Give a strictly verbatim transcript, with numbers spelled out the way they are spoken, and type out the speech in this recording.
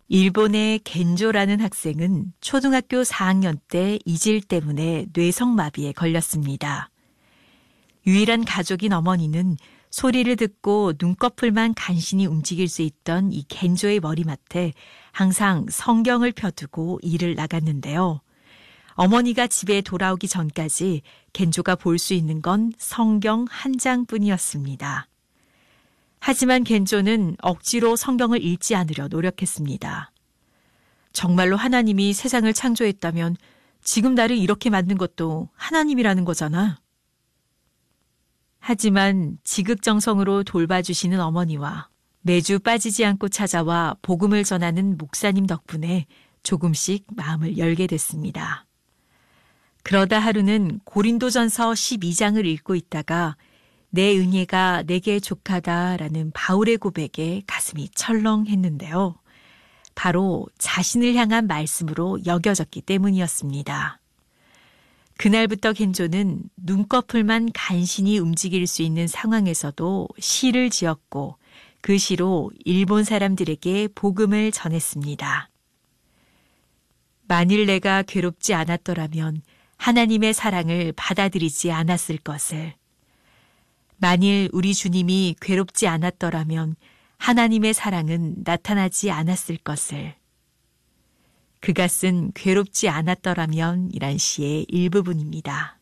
일본의 겐조라는 학생은 초등학교 사 학년 때 이질 때문에 뇌성마비에 걸렸습니다. 유일한 가족인 어머니는 소리를 듣고 눈꺼풀만 간신히 움직일 수 있던 이 겐조의 머리맡에 항상 성경을 펴두고 일을 나갔는데요. 어머니가 집에 돌아오기 전까지 겐조가 볼 수 있는 건 성경 한 장뿐이었습니다. 하지만 겐조는 억지로 성경을 읽지 않으려 노력했습니다. 정말로 하나님이 세상을 창조했다면 지금 나를 이렇게 만든 것도 하나님이라는 거잖아. 하지만 지극정성으로 돌봐주시는 어머니와 매주 빠지지 않고 찾아와 복음을 전하는 목사님 덕분에 조금씩 마음을 열게 됐습니다. 그러다 하루는 고린도전서 십이 장을 읽고 있다가 내 은혜가 내게 족하다라는 바울의 고백에 가슴이 철렁했는데요. 바로 자신을 향한 말씀으로 여겨졌기 때문이었습니다. 그날부터 겐조는 눈꺼풀만 간신히 움직일 수 있는 상황에서도 시를 지었고 그 시로 일본 사람들에게 복음을 전했습니다. 만일 내가 괴롭지 않았더라면 하나님의 사랑을 받아들이지 않았을 것을, 만일 우리 주님이 괴롭지 않았더라면 하나님의 사랑은 나타나지 않았을 것을, 그가 쓴 괴롭지 않았더라면 이란 시의 일부분입니다.